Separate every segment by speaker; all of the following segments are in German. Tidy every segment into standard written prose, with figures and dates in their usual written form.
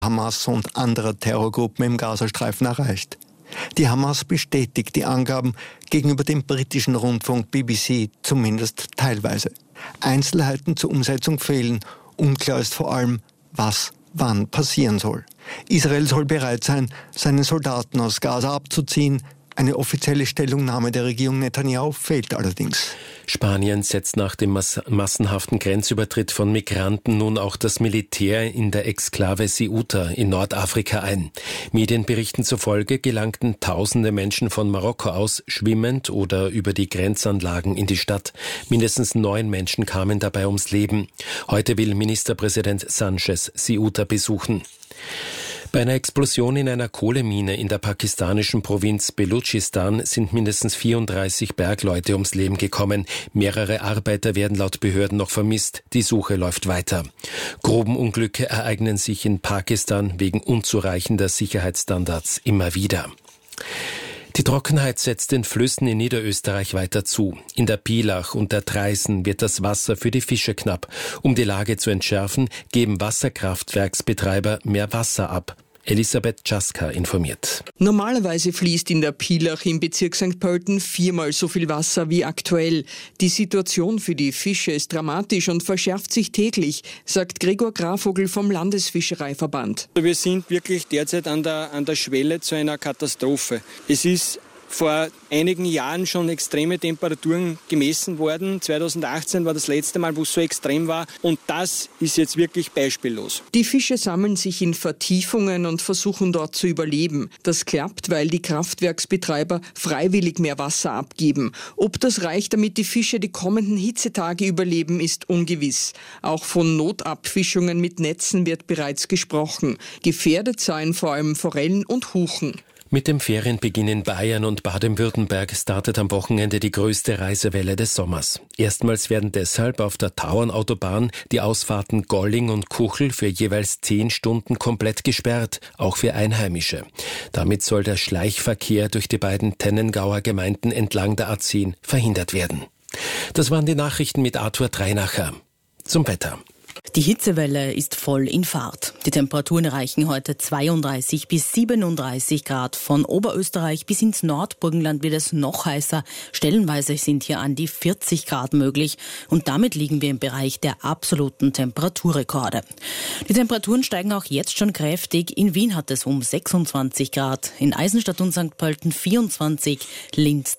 Speaker 1: Hamas und anderer Terrorgruppen im Gazastreifen erreicht. Die Hamas bestätigt die Angaben gegenüber dem britischen Rundfunk BBC zumindest teilweise. Einzelheiten zur Umsetzung fehlen. Unklar ist vor allem, was wann passieren soll. Israel soll bereit sein, seine Soldaten aus Gaza abzuziehen. Eine offizielle Stellungnahme der Regierung Netanyahu fehlt allerdings.
Speaker 2: Spanien setzt nach dem massenhaften Grenzübertritt von Migranten nun auch das Militär in der Exklave Ceuta in Nordafrika ein. Medienberichten zufolge gelangten tausende Menschen von Marokko aus schwimmend oder über die Grenzanlagen in die Stadt. Mindestens 9 Menschen kamen dabei ums Leben. Heute will Ministerpräsident Sanchez Ceuta besuchen. Bei einer Explosion in einer Kohlemine in der pakistanischen Provinz Belutschistan sind mindestens 34 Bergleute ums Leben gekommen. Mehrere Arbeiter werden laut Behörden noch vermisst. Die Suche läuft weiter. Grubenunglücke ereignen sich in Pakistan wegen unzureichender Sicherheitsstandards immer wieder. Die Trockenheit setzt den Flüssen in Niederösterreich weiter zu. In der Pielach und der Traisen wird das Wasser für die Fische knapp. Um die Lage zu entschärfen, geben Wasserkraftwerksbetreiber mehr Wasser ab. Elisabeth Czaska informiert.
Speaker 3: Normalerweise fließt in der Pielach im Bezirk St. Pölten 4-mal so viel Wasser wie aktuell. Die Situation für die Fische ist dramatisch und verschärft sich täglich, sagt Gregor Grafvogel vom Landesfischereiverband.
Speaker 4: Wir sind wirklich derzeit an der Schwelle zu einer Katastrophe. Es ist vor einigen Jahren schon extreme Temperaturen gemessen worden. 2018 war das letzte Mal, wo es so extrem war. Und das ist jetzt wirklich beispiellos.
Speaker 3: Die Fische sammeln sich in Vertiefungen und versuchen dort zu überleben. Das klappt, weil die Kraftwerksbetreiber freiwillig mehr Wasser abgeben. Ob das reicht, damit die Fische die kommenden Hitzetage überleben, ist ungewiss. Auch von Notabfischungen mit Netzen wird bereits gesprochen. Gefährdet seien vor allem Forellen und Huchen.
Speaker 2: Mit dem Ferienbeginn in Bayern und Baden-Württemberg startet am Wochenende die größte Reisewelle des Sommers. Erstmals werden deshalb auf der Tauernautobahn die Ausfahrten Golling und Kuchel für jeweils 10 Stunden komplett gesperrt, auch für Einheimische. Damit soll der Schleichverkehr durch die beiden Tennengauer Gemeinden entlang der A10 verhindert werden. Das waren die Nachrichten mit Arthur Treinacher. Zum Wetter.
Speaker 5: Die Hitzewelle ist voll in Fahrt. Die Temperaturen erreichen heute 32 bis 37 Grad. Von Oberösterreich bis ins Nordburgenland wird es noch heißer. Stellenweise sind hier an die 40 Grad möglich. Und damit liegen wir im Bereich der absoluten Temperaturrekorde. Die Temperaturen steigen auch jetzt schon kräftig. In Wien hat es um 26 Grad, in Eisenstadt und St. Pölten 24, Linz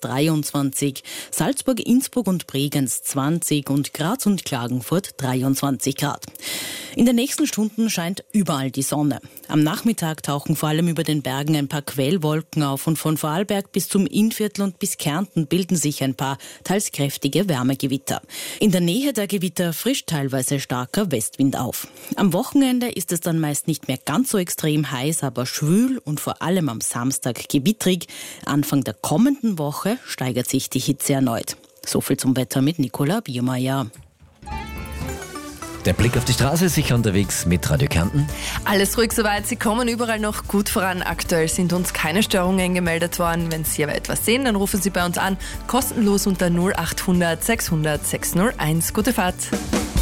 Speaker 5: 23, Salzburg, Innsbruck und Bregenz 20 und Graz und Klagenfurt 23 Grad. In den nächsten Stunden scheint überall die Sonne. Am Nachmittag tauchen vor allem über den Bergen ein paar Quellwolken auf und von Vorarlberg bis zum Innviertel und bis Kärnten bilden sich ein paar teils kräftige Wärmegewitter. In der Nähe der Gewitter frischt teilweise starker Westwind auf. Am Wochenende ist es dann meist nicht mehr ganz so extrem heiß, aber schwül und vor allem am Samstag gewittrig. Anfang der kommenden Woche steigert sich die Hitze erneut. So viel zum Wetter mit Nicola Biermeier.
Speaker 6: Der Blick auf die Straße, sicher unterwegs mit Radio Kärnten.
Speaker 7: Alles ruhig soweit, Sie kommen überall noch gut voran. Aktuell sind uns keine Störungen gemeldet worden. Wenn Sie aber etwas sehen, dann rufen Sie bei uns an. Kostenlos unter 0800 600 601. Gute Fahrt.